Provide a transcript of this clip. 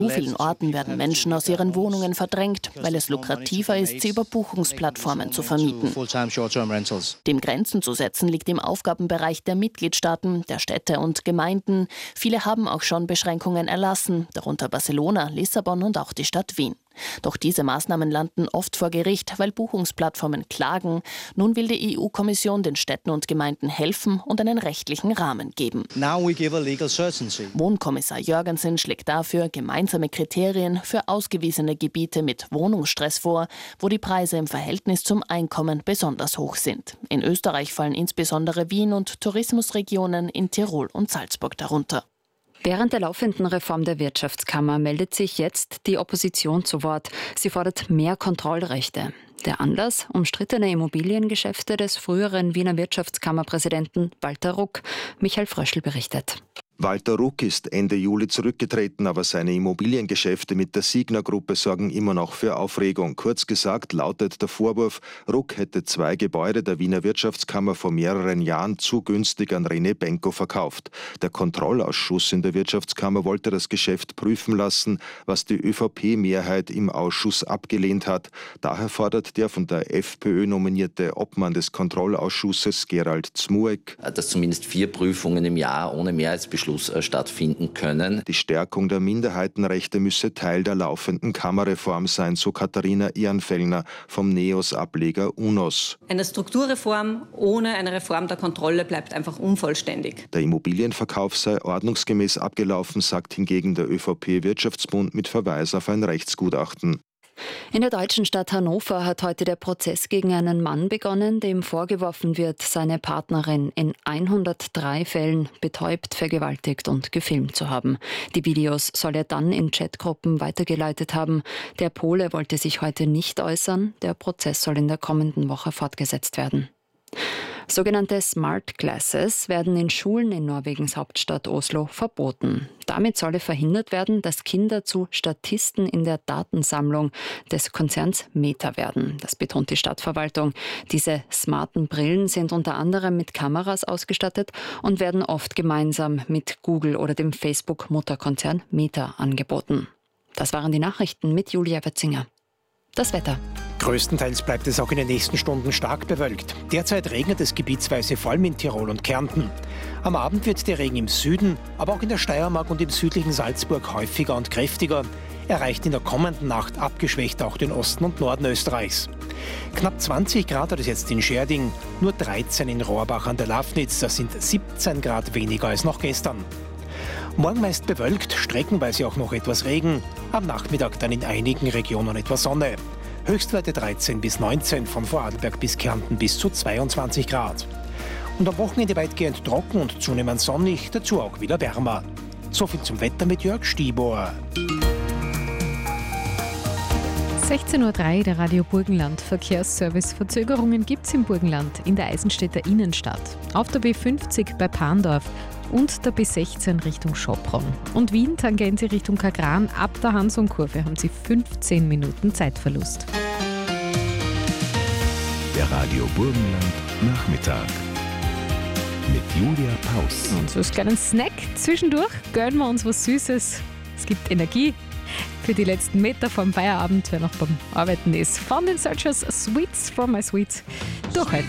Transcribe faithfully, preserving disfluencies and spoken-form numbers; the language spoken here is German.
An vielen Orten werden Menschen aus ihren Wohnungen verdrängt, weil es lukrativer ist, sie über Buchungsplattformen zu vermieten. Dem Grenzen zu setzen liegt im Aufgabenbereich der Mitgliedstaaten, der Städte und Gemeinden. Viele haben auch schon Beschränkungen erlassen, darunter Barcelona, Lissabon und auch die Stadt Wien. Doch diese Maßnahmen landen oft vor Gericht, weil Buchungsplattformen klagen. Nun will die E U-Kommission den Städten und Gemeinden helfen und einen rechtlichen Rahmen geben. Wohnkommissar Jörgensen schlägt dafür gemeinsame Kriterien für ausgewiesene Gebiete mit Wohnungsstress vor, wo die Preise im Verhältnis zum Einkommen besonders hoch sind. In Österreich fallen insbesondere Wien und Tourismusregionen in Tirol und Salzburg darunter. Während der laufenden Reform der Wirtschaftskammer meldet sich jetzt die Opposition zu Wort. Sie fordert mehr Kontrollrechte. Der Anlass: umstrittene Immobiliengeschäfte des früheren Wiener Wirtschaftskammerpräsidenten Walter Ruck. Michael Fröschl berichtet. Walter Ruck ist Ende Juli zurückgetreten, aber seine Immobiliengeschäfte mit der Signa-Gruppe sorgen immer noch für Aufregung. Kurz gesagt lautet der Vorwurf, Ruck hätte zwei Gebäude der Wiener Wirtschaftskammer vor mehreren Jahren zu günstig an René Benko verkauft. Der Kontrollausschuss in der Wirtschaftskammer wollte das Geschäft prüfen lassen, was die ÖVP-Mehrheit im Ausschuss abgelehnt hat. Daher fordert der von der FPÖ nominierte Obmann des Kontrollausschusses, Gerald Zmuek, dass zumindest vier Prüfungen im Jahr ohne Mehrheitsbeschluss stattfinden können. Die Stärkung der Minderheitenrechte müsse Teil der laufenden Kammerreform sein, so Katharina Ehrenfellner vom NEOS-Ableger UNOS. Eine Strukturreform ohne eine Reform der Kontrolle bleibt einfach unvollständig. Der Immobilienverkauf sei ordnungsgemäß abgelaufen, sagt hingegen der ÖVP-Wirtschaftsbund mit Verweis auf ein Rechtsgutachten. In der deutschen Stadt Hannover hat heute der Prozess gegen einen Mann begonnen, dem vorgeworfen wird, seine Partnerin in hundertdrei Fällen betäubt, vergewaltigt und gefilmt zu haben. Die Videos soll er dann in Chatgruppen weitergeleitet haben. Der Pole wollte sich heute nicht äußern. Der Prozess soll in der kommenden Woche fortgesetzt werden. Sogenannte Smart Glasses werden in Schulen in Norwegens Hauptstadt Oslo verboten. Damit solle verhindert werden, dass Kinder zu Statisten in der Datensammlung des Konzerns Meta werden. Das betont die Stadtverwaltung. Diese smarten Brillen sind unter anderem mit Kameras ausgestattet und werden oft gemeinsam mit Google oder dem Facebook-Mutterkonzern Meta angeboten. Das waren die Nachrichten mit Julia Wetzinger. Das Wetter. Größtenteils bleibt es auch in den nächsten Stunden stark bewölkt. Derzeit regnet es gebietsweise vor allem in Tirol und Kärnten. Am Abend wird der Regen im Süden, aber auch in der Steiermark und im südlichen Salzburg häufiger und kräftiger. Erreicht in der kommenden Nacht abgeschwächt auch den Osten und Norden Österreichs. Knapp zwanzig Grad hat es jetzt in Scherding, nur dreizehn in Rohrbach an der Lafnitz. Das sind siebzehn Grad weniger als noch gestern. Morgen meist bewölkt, streckenweise auch noch etwas Regen. Am Nachmittag dann in einigen Regionen etwas Sonne. Höchstwerte dreizehn bis neunzehn, von Vorarlberg bis Kärnten bis zu zweiundzwanzig Grad. Und am Wochenende weitgehend trocken und zunehmend sonnig, dazu auch wieder wärmer. Soviel zum Wetter mit Jörg Stieber. sechzehn Uhr drei, der Radio Burgenland. Verkehrsservice. Verzögerungen gibt es im Burgenland, in der Eisenstädter Innenstadt. Auf der B fünfzig bei Pandorf und der B sechzehn Richtung Schopron. Und Wien, Tangente Richtung Kagran, ab der Hansonkurve haben Sie fünfzehn Minuten Zeitverlust. Der Radio Burgenland Nachmittag mit Julia Paus. Und so als kleinen Snack zwischendurch gönnen wir uns was Süßes. Es gibt Energie für die letzten Meter vom Feierabend, wer noch beim Arbeiten ist. Von den Searchers Sweets from my Sweets durchhalten.